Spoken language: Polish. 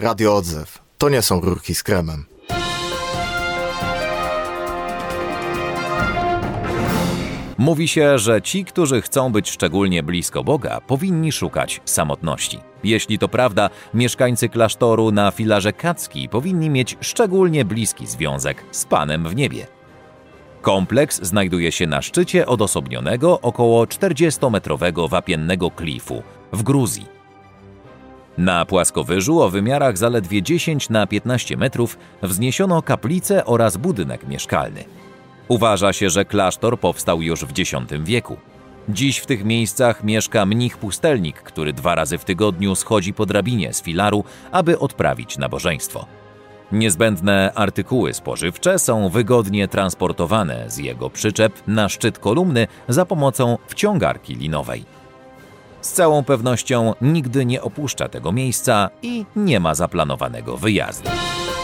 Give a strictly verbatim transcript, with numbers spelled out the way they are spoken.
Radio Odzew. To nie są rurki z kremem. Mówi się, że ci, którzy chcą być szczególnie blisko Boga, powinni szukać samotności. Jeśli to prawda, mieszkańcy klasztoru na filarze Kadzki powinni mieć szczególnie bliski związek z Panem w niebie. Kompleks znajduje się na szczycie odosobnionego, około czterdziestometrowego wapiennego klifu w Gruzji. Na płaskowyżu o wymiarach zaledwie dziesięć na piętnaście metrów wzniesiono kaplicę oraz budynek mieszkalny. Uważa się, że klasztor powstał już w dziesiątym wieku. Dziś w tych miejscach mieszka mnich-pustelnik, który dwa razy w tygodniu schodzi po drabinie z filaru, aby odprawić nabożeństwo. Niezbędne artykuły spożywcze są wygodnie transportowane z jego przyczep na szczyt kolumny za pomocą wciągarki linowej. Z całą pewnością nigdy nie opuszcza tego miejsca i nie ma zaplanowanego wyjazdu.